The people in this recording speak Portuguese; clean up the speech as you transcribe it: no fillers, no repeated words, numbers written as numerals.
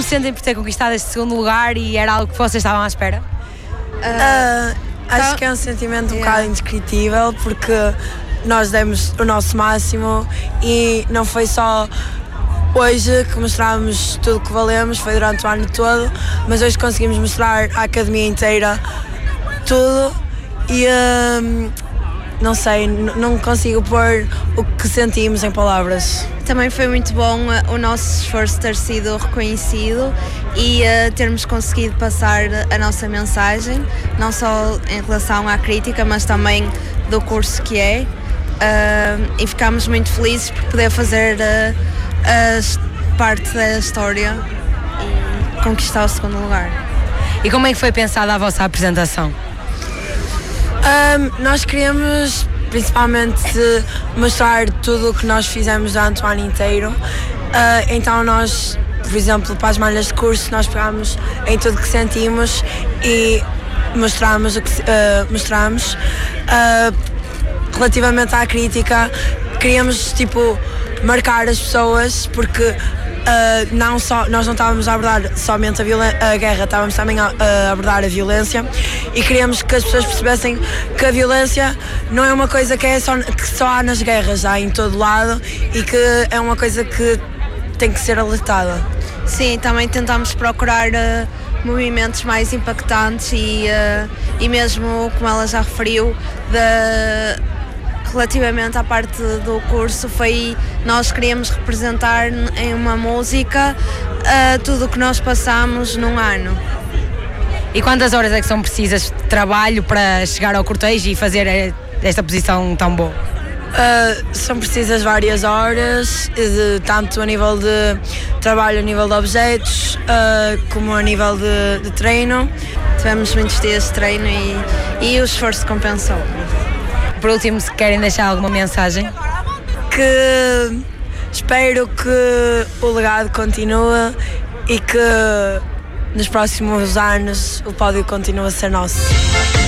se sentem por ter conquistado este segundo lugar e era algo que vocês estavam à espera? Acho que é um sentimento um bocado indescritível, porque nós demos o nosso máximo e não foi só hoje que mostrámos tudo o que valemos, foi durante o ano todo, mas hoje conseguimos mostrar à academia inteira tudo e não sei, não consigo pôr o que sentimos em palavras. Também foi muito bom o nosso esforço ter sido reconhecido e termos conseguido passar a nossa mensagem, não só em relação à crítica, mas também do curso que é. E ficámos muito felizes por poder fazer parte da história e conquistar o segundo lugar. E como é que foi pensada a vossa apresentação? Nós queríamos principalmente mostrar tudo o que nós fizemos durante o ano inteiro. Então nós, por exemplo, para as malhas de curso, nós pegámos em tudo que sentimos e mostramos o que mostramos. Relativamente à crítica, queríamos marcar as pessoas, porque nós não estávamos a abordar somente a guerra, estávamos também a abordar a violência e queríamos que as pessoas percebessem que a violência não é uma coisa que só há nas guerras, há em todo lado e que é uma coisa que tem que ser alertada. Sim, também tentámos procurar movimentos mais impactantes e mesmo, como ela já referiu, relativamente à parte do curso, nós queríamos representar em uma música tudo o que nós passamos num ano. E quantas horas é que são precisas de trabalho para chegar ao cortejo e fazer esta posição tão boa? São precisas várias horas, tanto a nível de trabalho, a nível de objetos, como a nível de treino. Tivemos muitos dias de treino e o esforço compensou. Por último, se querem deixar alguma mensagem? Que espero que o legado continue e que nos próximos anos o pódio continue a ser nosso.